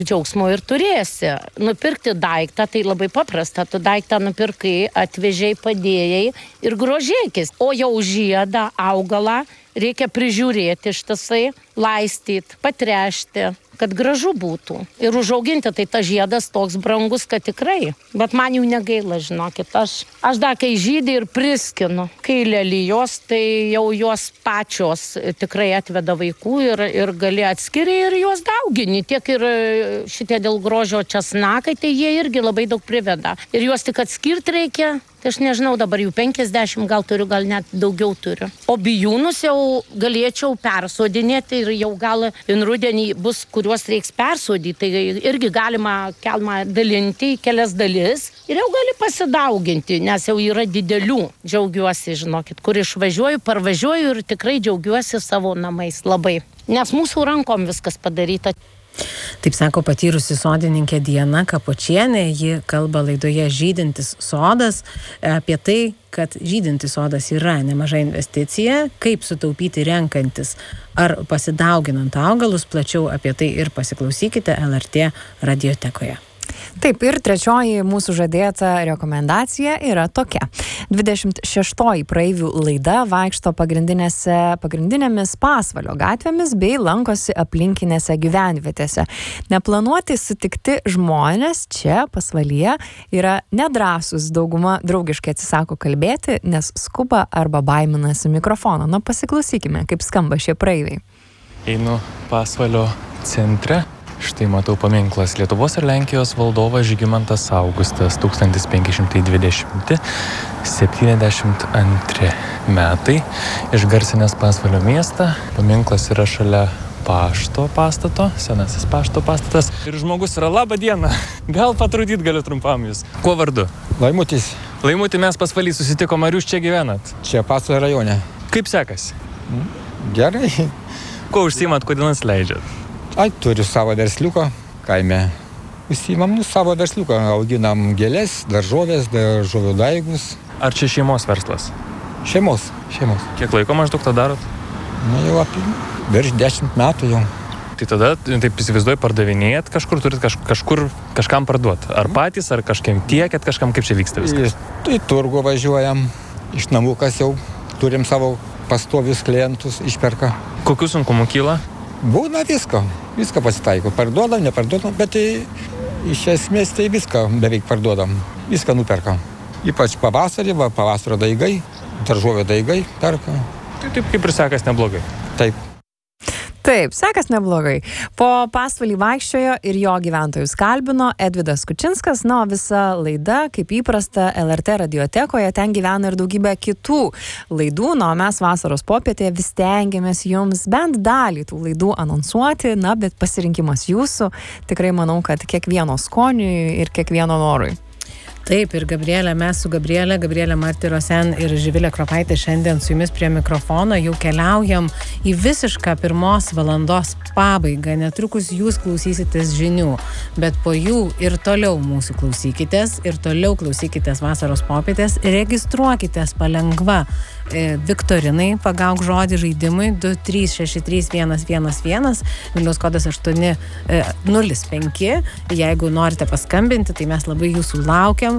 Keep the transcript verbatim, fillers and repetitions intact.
Džiaugsmo ir turėsi. Nupirkti daiktą, tai labai paprasta. Tu daiktą nupirkai, atvežiai, padėjai ir grožėkis. O jau žiedą, augalą reikia prižiūrėti ištisai, laistyti, patrešti, kad gražu būtų. Ir užauginti, tai tas žiedas toks brangus, kad tikrai. Bet man jų negaila, žinokit. Aš, aš dar kai žydį ir priskinu. Kai lelijos, tai jau jos pačios tikrai atveda vaikų ir, ir gali atskiri ir juos daugini. Tiek ir šitie dėl grožio česnakai, tai jie irgi labai daug priveda. Ir juos tik atskirti reikia. Tai aš nežinau, dabar jų penkiasdešimt gal turiu, gal net daugiau turiu. O bijūnus jau galėčiau persodinėti ir jau gal in rudenį bus, kuriuos reiks persodyti. Tai irgi galima kelmą dalinti į kelias dalis ir jau gali pasidauginti, nes jau yra didelių. Džiaugiuosi, žinokit, kur išvažiuoju, parvažiuoju ir tikrai džiaugiuosi savo namais labai. Nes mūsų rankom viskas padaryta. Taip sako patyrusi sodininkė Diana Kapočienė, ji kalba laidoje Žydintis sodas apie tai, kad žydintis sodas yra nemaža investicija, kaip sutaupyti renkantis ar pasidauginant augalus, plačiau apie tai ir pasiklausykite L R T radiotekoje. Taip, ir trečioji mūsų žadėta rekomendacija yra tokia. dvidešimt šeštoji praeivių laida vaikšto pagrindinėmis Pasvalio gatvėmis bei lankosi aplinkinėse gyvenvietėse. Neplanuoti sutikti žmonės čia Pasvalyje yra nedrąsūs, dauguma draugiškai atsisako kalbėti, nes skuba arba baiminasi mikrofono. Na, pasiklausykime, kaip skamba šie praeiviai. Einu Pasvalio centre. Štai matau paminklas Lietuvos ir Lenkijos valdovas Žygimantas Augustas, tūkstantis penki šimtai dvidešimti septyniasdešimt antri metai. Išgarsinęs Pasvalio miestą. Paminklas yra šalia pašto pastato, senasis pašto pastatas. Ir žmogus yra, laba diena, gal patrudyti galiu trumpam jūs. Kuo vardu? Laimutis. Laimuti, mes Pasvaly susitikom, ar jūs čia gyvenat? Čia Pasvalio rajone. Kaip sekasi? Gerai. Kuo užsiimat, kodėl jums leidžiat? Ai, turiu savo versliuką kaime. Užsiimam nu, savo versliuką, auginam gėlės, daržovės, daržovių daigus. Ar čia šeimos verslas? Šeimos, šeimos. Kiek laiko maždaug tą darot? Na, jau apie virš dešimt metų jau. Tai tada, taip įsivaizduoju, pardavinėjat kažkur, turit kaž, kažkur kažkam parduot. Ar patys, ar kažkiem tiekėt kažkam, kaip čia vyksta viskas? Tai turgu važiuojam, iš namų kas jau turim savo pastovius klientus, išperka. Kokių sunkumų kyla? Būna visko, viską pasitaiko. Parduodam, neparduodam, bet tai, iš esmės tai viską beveik parduodam. Viską nuperkam. Ypač pavasarį, va, pavasario daigai, daržovio daigai, perka. Tai taip kaip ir sekas neblogai. Taip. Taip, sekas neblogai. Po Pasvalį vaikščiojo ir jo gyventojus kalbino Edvidas Kučinskas, na, visa laida, kaip įprasta, L R T radiotekoje, ten gyvena ir daugybė kitų laidų, na, o mes vasaros popietėje vis stengiamės jums bent dalį tų laidų anonsuoti, na, bet pasirinkimas jūsų, tikrai manau, kad kiekvieno skoniui ir kiekvieno norui. Taip, ir Gabrielė, mes su Gabrielė, Gabrielė Martirosen ir Živilė Kropaitė šiandien su jumis prie mikrofono jau keliaujam į visišką pirmos valandos pabaigą. Netrukus jūs klausysitės žinių, bet po jų ir toliau mūsų klausykitės, ir toliau klausykitės vasaros popietės, registruokitės palengva e, Viktorinai, pagauk žodį žaidimui du trys šeši trys vienas vienas vienas, Vilniaus kodas aštuoni nulis penki. Jeigu norite paskambinti, tai mes labai jūsų laukiam.